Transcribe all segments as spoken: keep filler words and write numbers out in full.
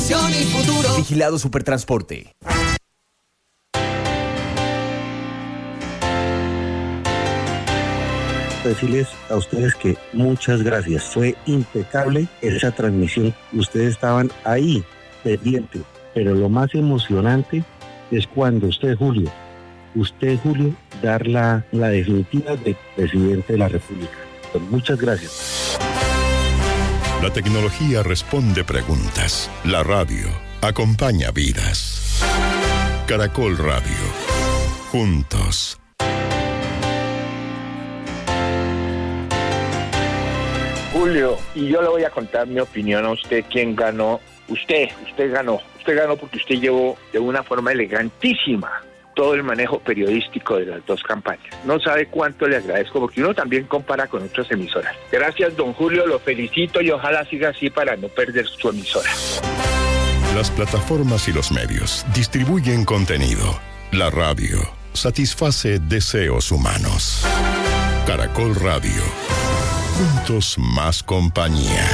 tradición y futuro. Vigilado Supertransporte. Decirles a ustedes que muchas gracias, fue impecable esa transmisión, ustedes estaban ahí, pendientes, pero lo más emocionante es cuando usted, Julio, usted, Julio, dar la, la definitiva de presidente de la República. Pues muchas gracias. La tecnología responde preguntas, la radio acompaña vidas. Caracol Radio, juntos. Julio, y yo le voy a contar mi opinión a usted, quién ganó. Usted, usted ganó. Usted ganó porque usted llevó de una forma elegantísima todo el manejo periodístico de las dos campañas. No sabe cuánto le agradezco, porque uno también compara con otras emisoras. Gracias, don Julio, lo felicito y ojalá siga así para no perder su emisora. Las plataformas y los medios distribuyen contenido. La radio satisface deseos humanos. Caracol Radio. Juntos más compañía.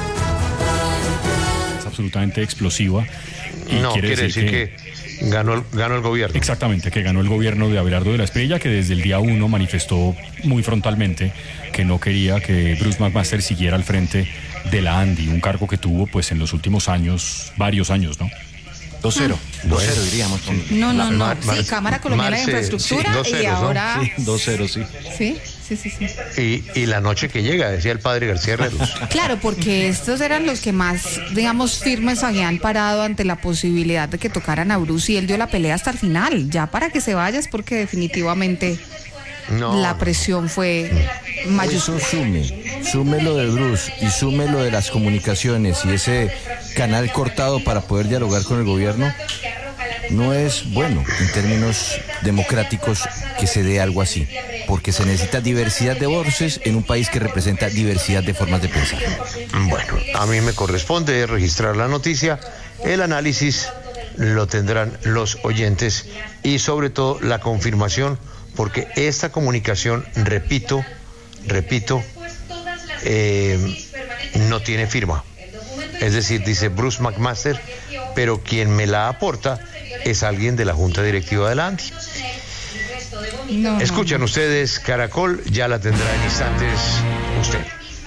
Es absolutamente explosiva. Y no, quiere, quiere decir, decir que, que ganó, el, ganó el gobierno. Exactamente, que ganó el gobierno de Abelardo de la Espriella, que desde el día uno manifestó muy frontalmente que no quería que Bruce McMaster siguiera al frente de la ANDI, un cargo que tuvo pues en los últimos años, varios años, ¿no? dos cero, dos cero diríamos. No, no, no, Mar, sí, Mar, Cámara Colombiana Marce, de Infraestructura, sí, dos ceros, y ahora... ¿no? Sí, dos cero, sí. Sí, sí, sí, sí. Y, y la noche que llega, decía el padre García Herreros. Claro, porque estos eran los que más, digamos, firmes habían parado ante la posibilidad de que tocaran a Bruce, y él dio la pelea hasta el final. Ya para que se vaya es porque definitivamente... No, la presión fue mayúscula. Eso sume, sume lo de Bruce y sume lo de las comunicaciones y ese canal cortado para poder dialogar con el gobierno. No es bueno en términos democráticos que se dé algo así, porque se necesita diversidad de voces en un país que representa diversidad de formas de pensar. Bueno, a mí me corresponde registrar la noticia, el análisis lo tendrán los oyentes y sobre todo la confirmación, porque esta comunicación, repito, repito, eh, no tiene firma. Es decir, dice Bruce McMaster, pero quien me la aporta es alguien de la Junta Directiva de la ANDI. No, Escuchan no. ustedes, Caracol, ya la tendrá en instantes usted.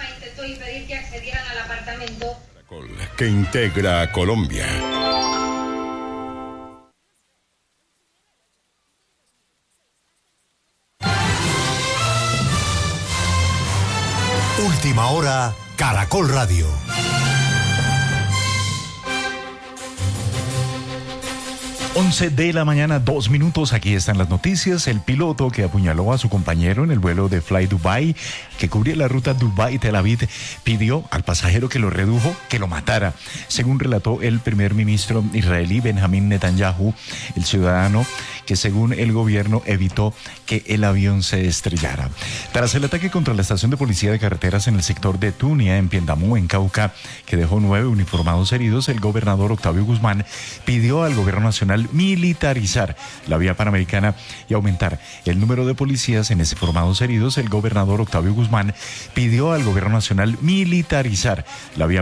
Caracol, que integra a Colombia. Última hora, Caracol Radio. once de la mañana, dos minutos, aquí están las noticias. El piloto que apuñaló a su compañero en el vuelo de Fly Dubai, que cubría la ruta Dubai-Tel Aviv, pidió al pasajero que lo redujo que lo matara. Según relató el primer ministro israelí Benjamín Netanyahu, el ciudadano que según el gobierno evitó que el avión se estrellara. Tras el ataque contra la estación de policía de carreteras en el sector de Tunia, en Piendamó, en Cauca, que dejó nueve uniformados heridos, el gobernador Octavio Guzmán pidió al gobierno nacional militarizar la vía panamericana y aumentar el número de policías en ese formados heridos. El gobernador Octavio Guzmán pidió al gobierno nacional militarizar la vía